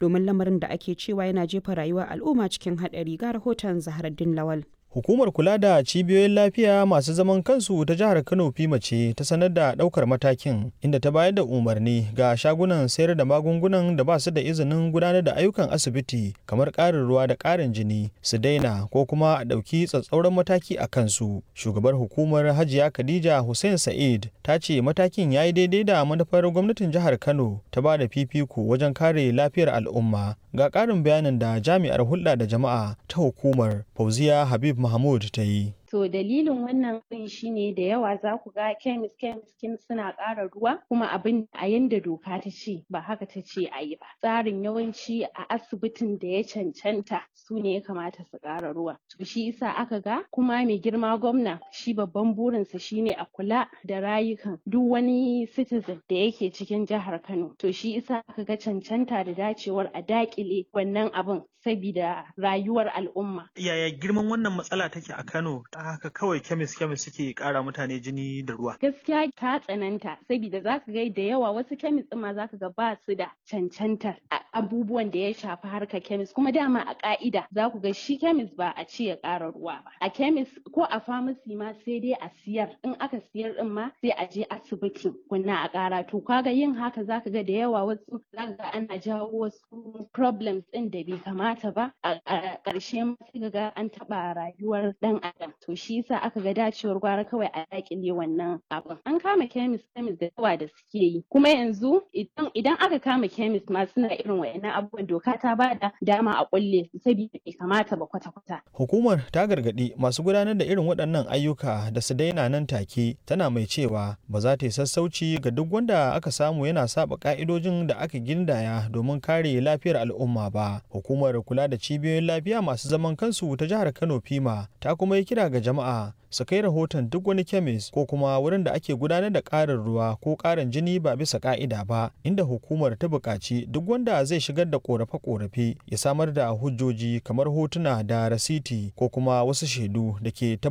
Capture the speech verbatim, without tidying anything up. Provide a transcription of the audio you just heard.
domin lamarin da ake cewa yana jefa rayuwar al'umma cikin haɗari. Ga rahoton Zaharaddin Lawal. Hukumar kula da cibiyoyin lafiya masu zaman kansu ta jihar Kano Fima ce ta sanar da ɗaukar matakin, inda ta bayar da umarni ga shagunan sayar da magungunan da ba su da izinin gudanar da ayyukan asibiti kamar ƙarin ruwa da ƙarin jini su daina ko kuma a ɗauki tsatsauran mataki a kansu. Shugabar hukumar Hajiya Khadija Hussein Sa'id ta ce matakin ya yi daidai da manufar gwamnatin jihar Kano ta ba da fifiko wajen kare lafiyar al'umma. Ga ƙarin bayanin da jami'ar hulɗa da jama'a ta hukumar Fauziya Habib Mahmud ta yi. To dalilin wannan abin shine da yawa za ku ga kemis kemis suna ƙara ruwa kuma abin a yanda doka ta ce ba haka ta ce a yi ba. Tsarin yawanci a asibitin da ya cancanta su ne ya kamata su ƙara ruwa. To shi yasa aka ga kuma mai girma gwamna shi babban burinsa shine a kula da rayukan duk wani citizen da yake cikin jihar Kano. To shi yasa aka ga cancanta da dacewar a daƙile wannan abin sabida rayuwar al'umma. Yaya girman wannan matsala take a Kano? Haka kawai kemis kemis suke kara mutane jini da ruwa. Gaskiya ta tsananta saboda zaka ga da yawa wasu kemis din ma zaka ga ba su da cancantar abubuwan da ya shafi harkar kemis kuma dama a ka'ida za ku ga shi kemis ba a ce ya kara ruwa ba. A kemis ko a famasi ma sai dai a siyar, in aka siyar din ma sai a je asibiti kunna a kara. To kaga yin haka zaka ga da yawa wasu zaka ga ana jawo wasu problems din da bai kamata ba a ƙarshe ma sai ga an taɓa rayuwar ɗan adam. To shi yasa aka ga dacewar gwara kawai a dakile wannan abin. An kama kemis kemis da yawa da suke yi kuma yanzu idan idan aka kama kemis ma suna irin wayannan abubuwan doka ta bada dama a kulle su saboda bai kamata ba kwata kwata. Hukumar ta gargadi masu gudanar da irin waɗannan ayyuka da su daina nan take, tana mai cewa ba za ta yi sassauci ga duk wanda aka samu yana saba ka'idojin da aka gindaya domin kare lafiyar al'umma ba. Hukumar kula da cibiyoyin lafiya masu zaman kansu ta jihar Kano Fima ta kuma yi kira ga jama'a su kai rahoton duk wani kemis ko kuma wurin da ake gudanar da ƙarin ruwa ko ƙarin jini ba bisa ƙa'ida ba, inda hukumar ta buƙaci duk wanda zai shigar da ƙorafe-ƙorafe ya samar da hujjoji kamar hotuna da rasiti ko kuma wasu shaidu da ke tabbatar